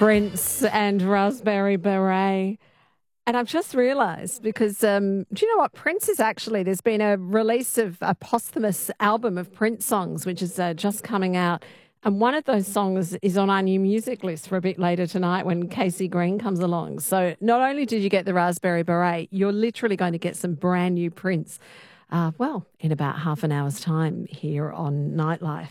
Prince and Raspberry Beret. And I've just realised because do you know what? Prince is actually, there's been a release of a posthumous album of Prince songs, which is just coming out. And one of those songs is on our new music list for a bit later tonight when Casey Green comes along. So not only did you get the Raspberry Beret, you're literally going to get some brand new Prince, in about half an hour's time here on Nightlife.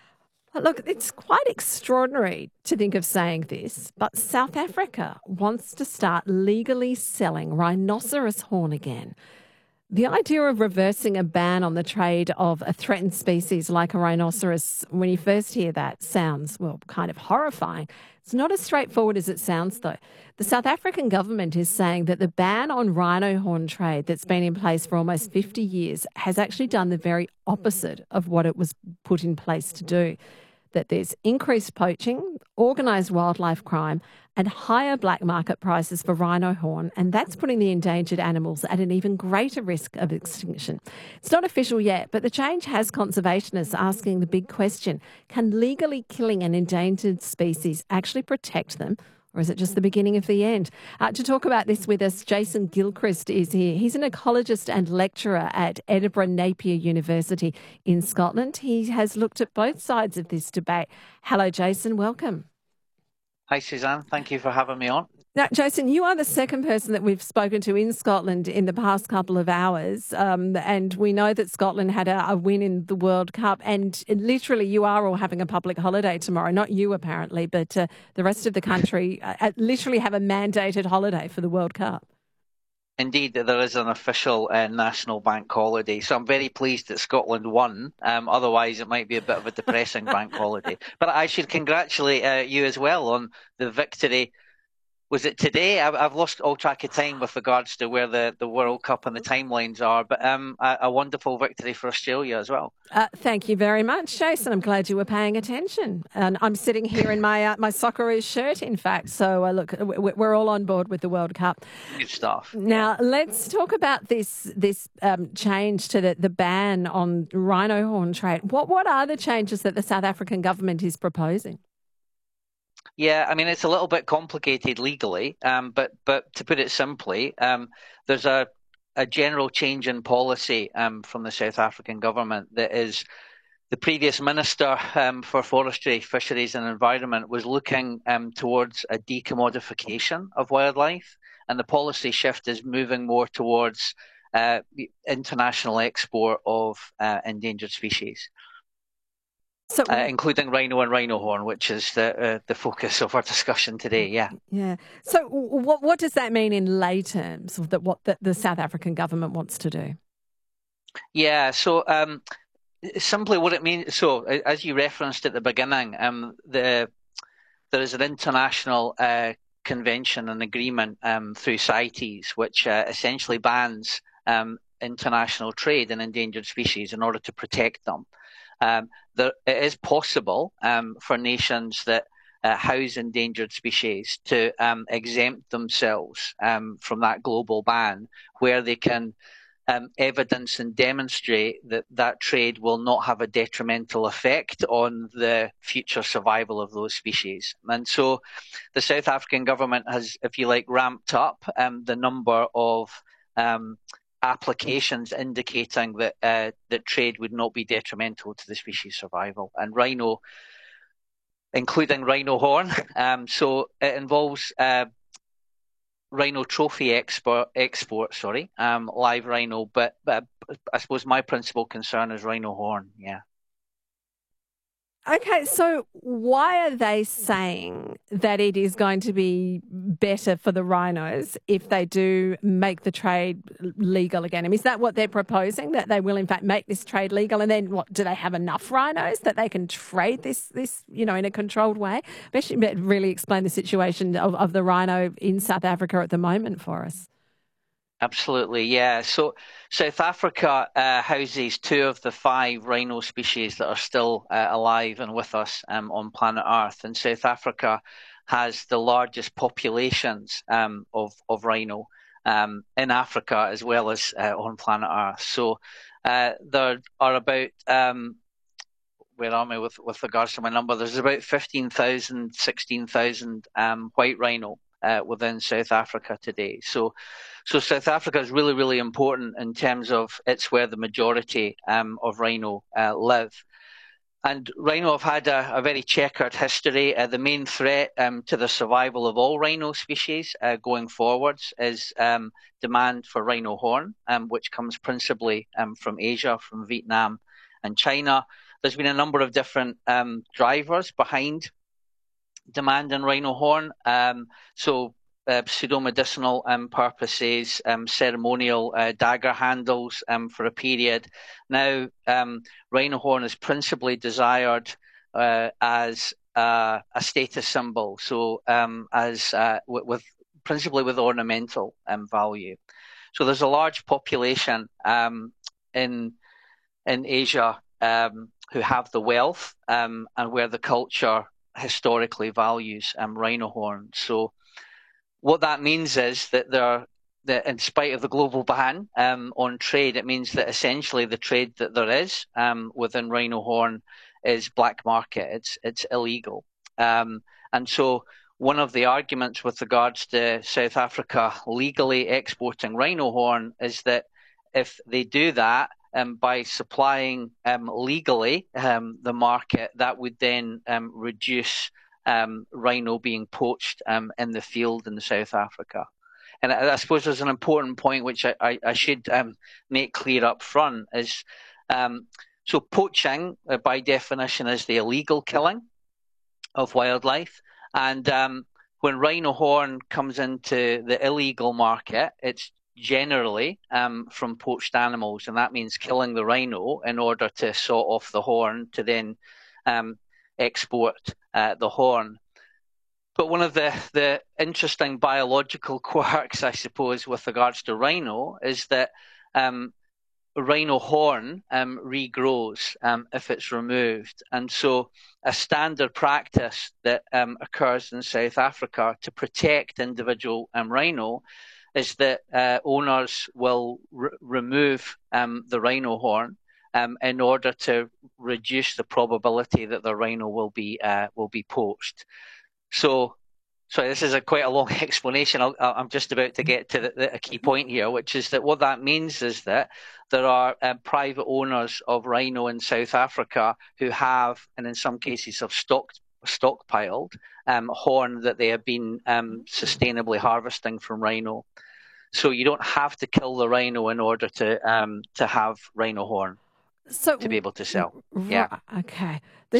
But look, it's quite extraordinary to think of saying this, but South Africa wants to start legally selling rhinoceros horn again. The idea of reversing a ban on the trade of a threatened species like a rhinoceros, when you first hear that, sounds, kind of horrifying. It's not as straightforward as it sounds, though. The South African government is saying that the ban on rhino horn trade that's been in place for almost 50 years has actually done the very opposite of what it was put in place to do. That there's increased poaching, organised wildlife crime, and higher black market prices for rhino horn, and that's putting the endangered animals at an even greater risk of extinction. It's not official yet, but the change has conservationists asking the big question: can legally killing an endangered species actually protect them? Or is it just the beginning of the end? To talk about this with us, Jason Gilchrist is here. He's an ecologist and lecturer at Edinburgh Napier University in Scotland. He has looked at both sides of this debate. Hello, Jason. Welcome. Hi, Suzanne. Thank you for having me on. Now, Jason, you are the second person that we've spoken to in Scotland in the past couple of hours, and we know that Scotland had a win in the World Cup, and literally you are all having a public holiday tomorrow. Not you, apparently, but the rest of the country literally have a mandated holiday for the World Cup. Indeed, there is an official national bank holiday, so I'm very pleased that Scotland won. Otherwise, it might be a bit of a depressing bank holiday. But I should congratulate you as well on the victory. Was it today? I've lost all track of time with regards to where the World Cup and the timelines are, but a wonderful victory for Australia as well. Thank you very much, Jason. I'm glad you were paying attention. And I'm sitting here in my Socceroos shirt, in fact. So, look, we're all on board with the World Cup. Good stuff. Now, let's talk about this change to the ban on rhino horn trade. What are the changes that the South African government is proposing? Yeah, I mean, it's a little bit complicated legally, but to put it simply, there's a general change in policy from the South African government that is the previous Minister for Forestry, Fisheries and Environment was looking towards a decommodification of wildlife, and the policy shift is moving more towards international export of endangered species. So, including rhino and rhino horn, which is the focus of our discussion today. Yeah. So, what does that mean in lay terms? What the South African government wants to do? Yeah. So, simply what it means. So, as you referenced at the beginning, there is an international convention and agreement through CITES, which essentially bans international trade in endangered species in order to protect them. It is possible for nations that house endangered species to exempt themselves from that global ban, where they can evidence and demonstrate that trade will not have a detrimental effect on the future survival of those species. And so the South African government has, if you like, ramped up the number of applications indicating that trade would not be detrimental to the species survival, and rhino, including rhino horn. So it involves rhino trophy export, live rhino, but I suppose my principal concern is rhino horn. Yeah. Okay, so why are they saying that it is going to be better for the rhinos if they do make the trade legal again? I mean, is that what they're proposing, that they will in fact make this trade legal? And then what, do they have enough rhinos that they can trade this in a controlled way? Especially really explain the situation of the rhino in South Africa at the moment for us. Absolutely, yeah. So South Africa houses 2 of the 5 rhino species that are still alive and with us on planet Earth. And South Africa has the largest populations of rhino in Africa as well as on planet Earth. So there are about where am I with regards to my number? There's about 15,000, 16,000 white rhino within South Africa today. So South Africa is really, really important in terms of it's where the majority of rhino live. And rhino have had a very checkered history. The main threat to the survival of all rhino species going forwards is demand for rhino horn, which comes principally from Asia, from Vietnam and China. There's been a number of different drivers behind demand in rhino horn. Pseudo-medicinal purposes, ceremonial dagger handles for a period. Now, rhino horn is principally desired as a status symbol, so principally with ornamental value. So there's a large population in Asia who have the wealth and where the culture historically values rhino horn. So what that means is that in spite of the global ban on trade, it means that essentially the trade that there is within rhino horn is black market. It's illegal. And so one of the arguments with regards to South Africa legally exporting rhino horn is that if they do that, by supplying legally the market, that would then reduce rhino being poached in the field in South Africa. And I suppose there's an important point which I should make clear up front is so poaching by definition is the illegal killing of wildlife, and when rhino horn comes into the illegal market, it's generally from poached animals, and that means killing the rhino in order to saw off the horn to then export the horn. But one of the interesting biological quirks, I suppose, with regards to rhino is that rhino horn regrows if it's removed. And so a standard practice that occurs in South Africa to protect individual rhino is that owners will remove the rhino horn in order to reduce the probability that the rhino will be poached. So, sorry, this is quite a long explanation. I'm just about to get to a key point here, which is that what that means is that there are private owners of rhino in South Africa who have, and in some cases have stockpiled horn that they have been sustainably harvesting from rhino. So you don't have to kill the rhino in order to have rhino horn to be able to sell. Yeah. Okay.